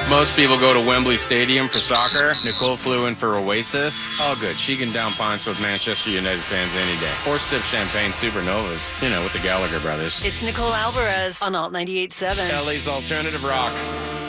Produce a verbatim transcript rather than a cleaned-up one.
Most people go to Wembley Stadium for soccer. Nicole flew in for Oasis. All good. She can down pints with Manchester United fans any day. Or sip champagne supernovas, you know, with the Gallagher brothers. It's Nicole Alvarez on Alt ninety-eight point seven. L A's alternative rock.